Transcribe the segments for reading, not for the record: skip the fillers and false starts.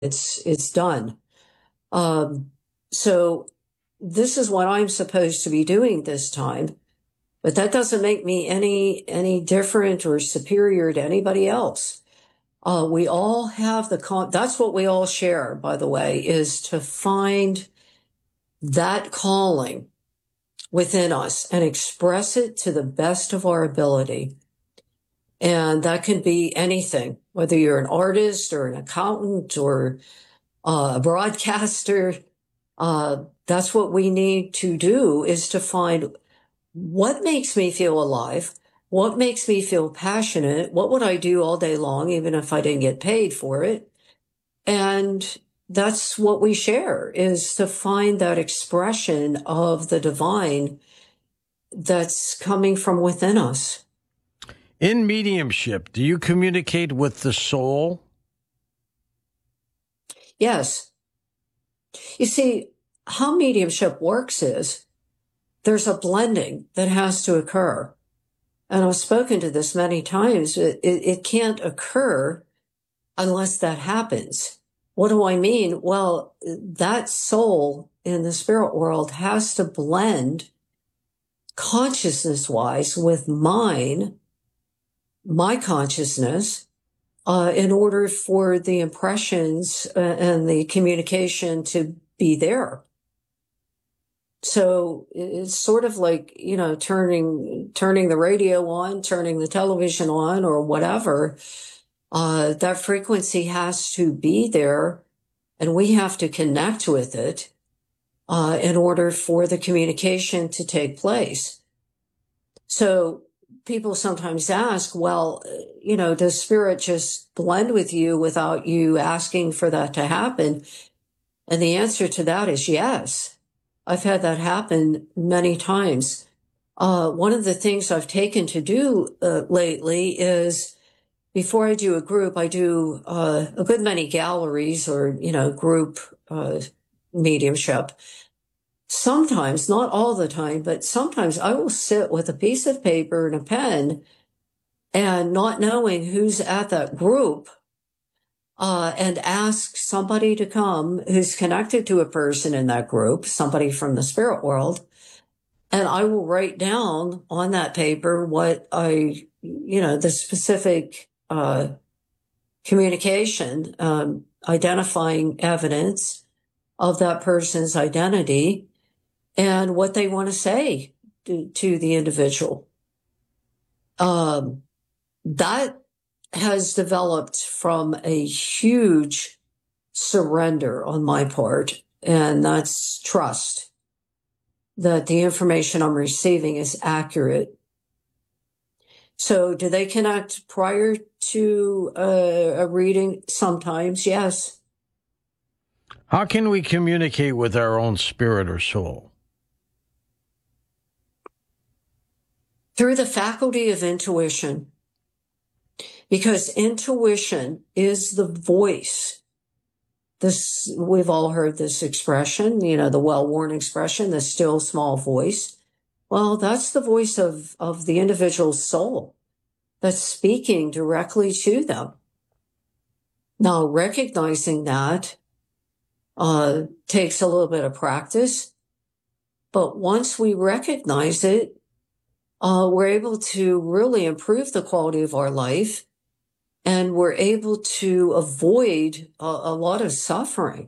it's done. So this is what I'm supposed to be doing this time, but that doesn't make me any different or superior to anybody else. We all have that's what we all share, by the way, is to find that calling within us and express it to the best of our ability. And that can be anything, whether you're an artist or an accountant or a broadcaster. That's what we need to do, is to find what makes me feel alive, what makes me feel passionate, what would I do all day long, even if I didn't get paid for it. And that's what we share, is to find that expression of the divine that's coming from within us. In mediumship, do you communicate with the soul? Yes. You see, how mediumship works is there's a blending that has to occur. And I've spoken to this many times. It can't occur unless that happens. What do I mean? Well, that soul in the spirit world has to blend consciousness-wise with my consciousness, in order for the impressions and the communication to be there. So it's sort of like, turning the radio on, turning the television on, or whatever. That frequency has to be there, and we have to connect with it in order for the communication to take place. So people sometimes ask, well, does spirit just blend with you without you asking for that to happen? And the answer to that is yes. I've had that happen many times. One of the things I've taken to do lately is, before I do a group, I do a good many galleries or, group mediumship. Sometimes, not all the time, but sometimes I will sit with a piece of paper and a pen, and not knowing who's at that group, and ask somebody to come who's connected to a person in that group, somebody from the spirit world, and I will write down on that paper what the specific communication, identifying evidence of that person's identity and what they want to say to the individual. That has developed from a huge surrender on my part, and that's trust that the information I'm receiving is accurate. So do they connect prior to a reading? Sometimes, yes. How can we communicate with our own spirit or soul? Through the faculty of intuition. Because intuition is the voice. We've all heard this expression, the well-worn expression, the still small voice. Well, that's the voice of the individual's soul that's speaking directly to them. Now, recognizing that takes a little bit of practice, but once we recognize it, we're able to really improve the quality of our life, and we're able to avoid a lot of suffering.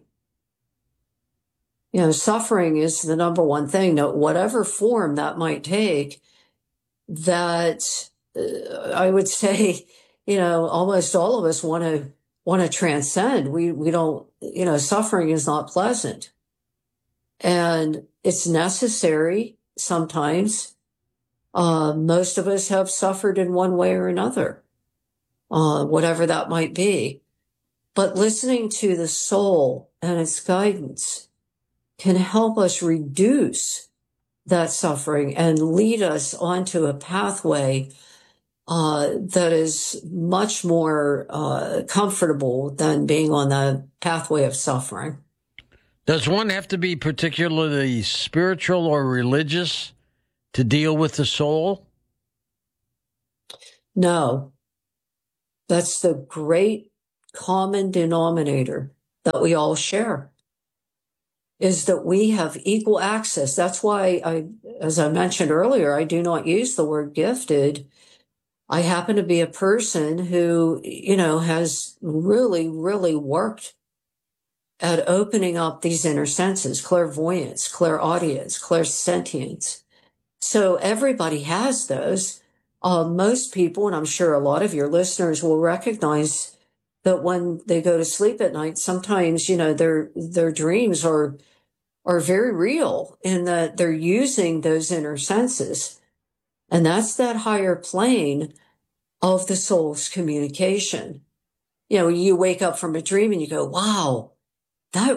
Suffering is the number one thing. Now, whatever form that might take, that I would say, almost all of us want to transcend. We don't, suffering is not pleasant, and it's necessary sometimes. Most of us have suffered in one way or another, whatever that might be. But listening to the soul and its guidance can help us reduce that suffering and lead us onto a pathway that is much more comfortable than being on the pathway of suffering. Does one have to be particularly spiritual or religious to deal with the soul? No. That's the great common denominator. that we all share, is that we have equal access. That's why as I mentioned earlier, I do not use the word gifted. I happen to be a person who, has really, really worked at opening up these inner senses, clairvoyance, clairaudience, clairsentience. So everybody has those. Most people, and I'm sure a lot of your listeners will recognize that when they go to sleep at night, sometimes, their dreams are very real in that they're using those inner senses. And that's that higher plane of the soul's communication. You wake up from a dream and you go, wow, that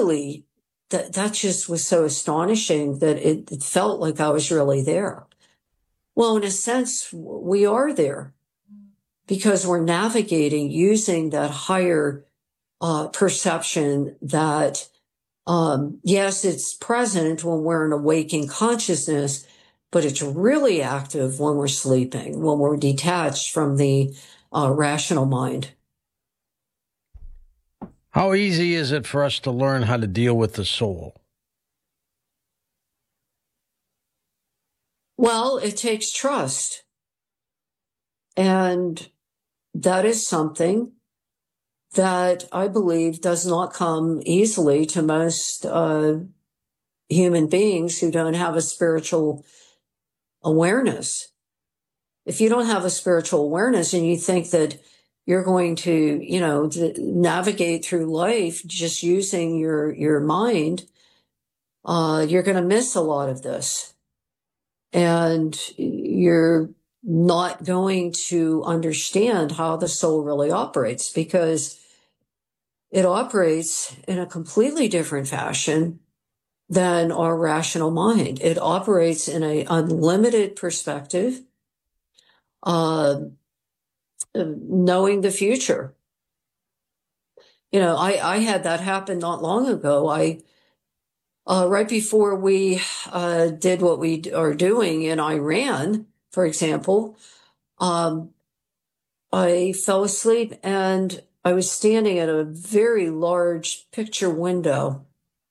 just was so astonishing that it felt like I was really there. Well, in a sense, we are there because we're navigating using that higher perception that, yes, it's present when we're in a waking consciousness, but it's really active when we're sleeping, when we're detached from the rational mind. How easy is it for us to learn how to deal with the soul? Well, it takes trust. And that is something that I believe does not come easily to most human beings who don't have a spiritual awareness. If you don't have a spiritual awareness and you think that you're going to, navigate through life just using your mind, you're going to miss a lot of this. And you're not going to understand how the soul really operates, because it operates in a completely different fashion than our rational mind. It operates in an unlimited perspective, knowing the future. I had that happen not long ago. Right before we did what we are doing in Iran, for example, I fell asleep and I was standing at a very large picture window.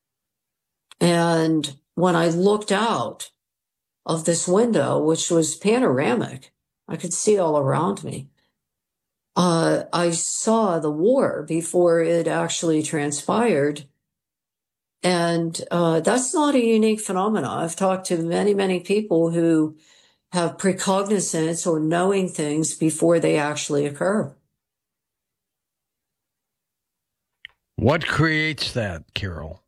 And when I looked out of this window, which was panoramic, I could see all around me. I saw the war before it actually transpired. And that's not a unique phenomenon. I've talked to many, many people who have precognizance or knowing things before they actually occur. What creates that, Carol?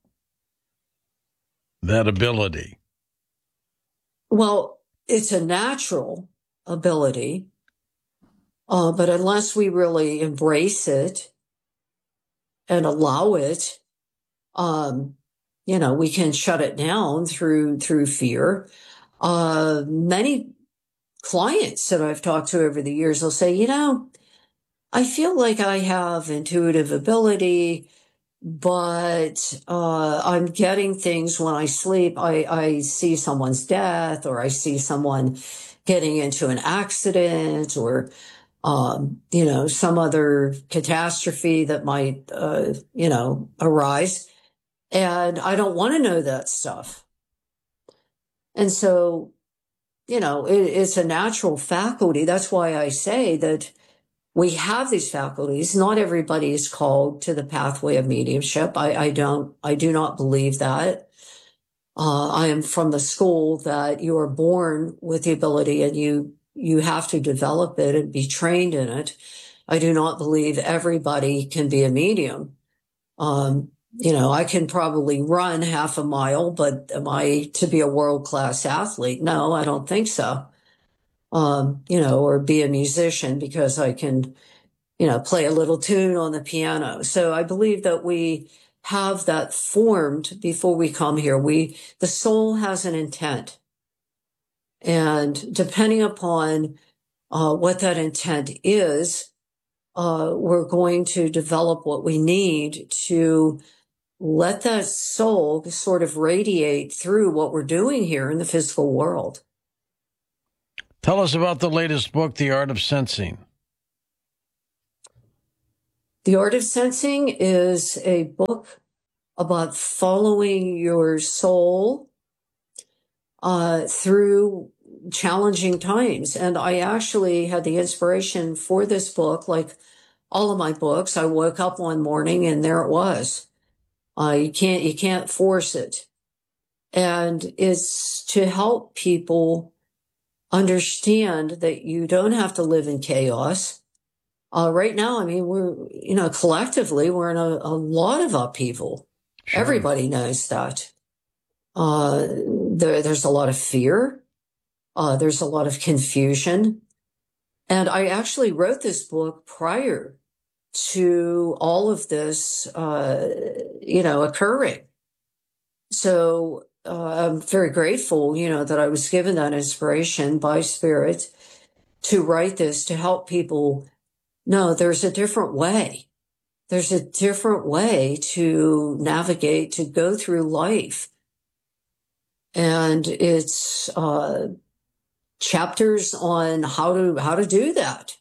That ability? Well, it's a natural ability, but unless we really embrace it and allow it, we can shut it down through fear. Many clients that I've talked to over the years will say, I feel like I have intuitive ability, but I'm getting things when I sleep. I see someone's death, or I see someone getting into an accident, or some other catastrophe that might arise, and I don't want to know that stuff. And so it's a natural faculty. That's why I say that we have these faculties. Not everybody is called to the pathway of mediumship. I do not believe that. I am from the school that you are born with the ability and you have to develop it and be trained in it. I do not believe everybody can be a medium. I can probably run half a mile, but am I to be a world-class athlete? No, I don't think so. Or be a musician because I can, play a little tune on the piano. So I believe that we have that formed before we come here. The soul has an intent. And depending upon what that intent is, we're going to develop what we need to let that soul sort of radiate through what we're doing here in the physical world. Tell us about the latest book, The Art of Sensing. The Art of Sensing is a book about following your soul through challenging times. And I actually had the inspiration for this book, like all of my books. I woke up one morning and there it was. You can't force it. And it's to help people understand that you don't have to live in chaos. Right now, I mean, we're, collectively, we're in a lot of upheaval. Sure. Everybody knows that. There's a lot of fear. There's a lot of confusion. And I actually wrote this book prior to all of this, occurring. So I'm very grateful, that I was given that inspiration by Spirit to write this to help people know there's a different way. There's a different way to navigate, to go through life. And it's chapters on how to do that.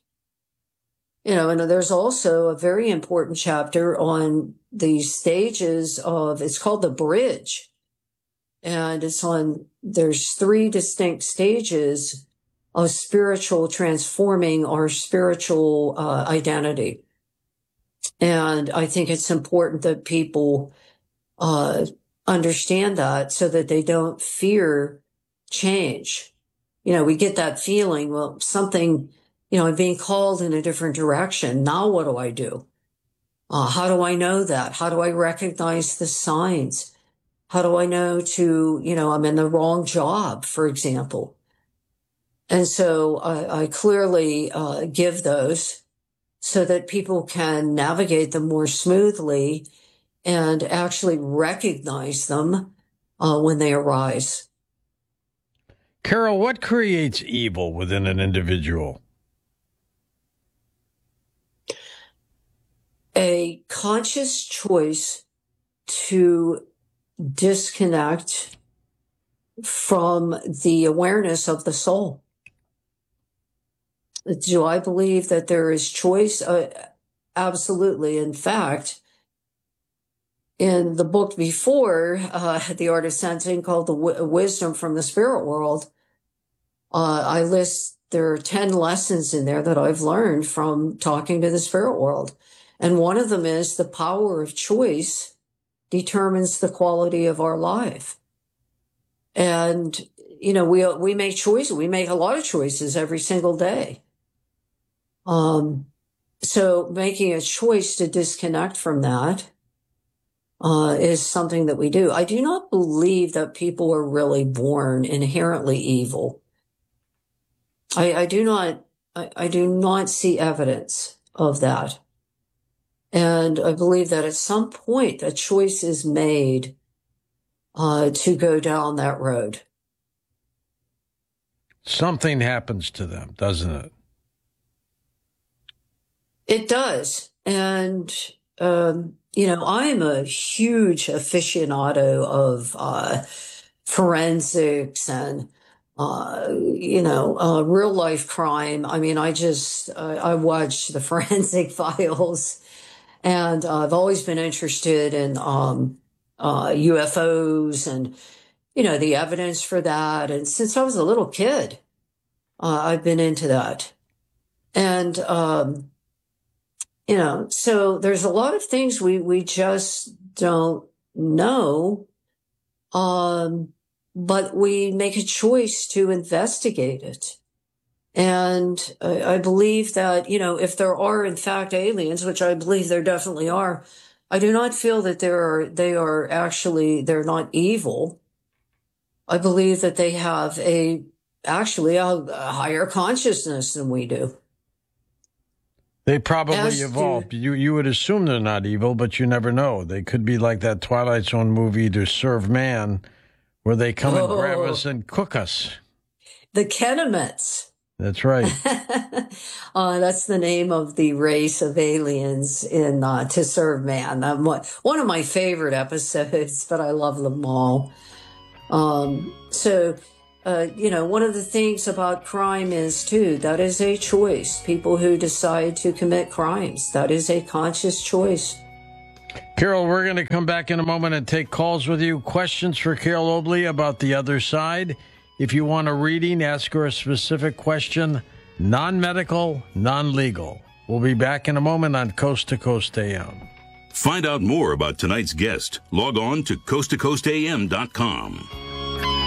And there's also a very important chapter on the stages it's called the bridge. And there's 3 distinct stages of transforming our spiritual identity. And I think it's important that people understand that so that they don't fear change. We get that feeling, well, something, I'm being called in a different direction. Now what do I do? How do I know that? How do I recognize the signs? How do I know I'm in the wrong job, for example? And so I clearly give those so that people can navigate them more smoothly and actually recognize them when they arise. Carol, what creates evil within an individual? A conscious choice to disconnect from the awareness of the soul. Do I believe that there is choice? Absolutely. In fact, in the book before, The Art of Sensing, called The Wisdom from the Spirit World, there are 10 lessons in there that I've learned from talking to the spirit world. And one of them is the power of choice determines the quality of our life. And, we make choices. We make a lot of choices every single day. So making a choice to disconnect from that is something that we do. I do not believe that people are really born inherently evil. I do not see evidence of that. And I believe that at some point a choice is made to go down that road. Something happens to them, doesn't it? It does. And, I'm a huge aficionado of forensics and, real life crime. I mean, I watch the Forensic Files, and I've always been interested in UFOs and, the evidence for that. And since I was a little kid, I've been into that. And, so there's a lot of things we just don't know. But we make a choice to investigate it. And I believe that, if there are in fact aliens, which I believe there definitely are, I do not feel that they're not evil. I believe that they have a higher consciousness than we do. They probably evolved. You would assume they're not evil, but you never know. They could be like that Twilight Zone movie, To Serve Man, where they come and grab us and cook us. The Kenemets. That's right. That's the name of the race of aliens in To Serve Man. One of my favorite episodes, but I love them all. So one of the things about crime is, too, that is a choice. People who decide to commit crimes, that is a conscious choice. Carol, we're going to come back in a moment and take calls with you. Questions for Carol Obley about the other side. If you want a reading, ask her a specific question, non-medical, non-legal. We'll be back in a moment on Coast to Coast AM. Find out more about tonight's guest. Log on to coasttocoastam.com.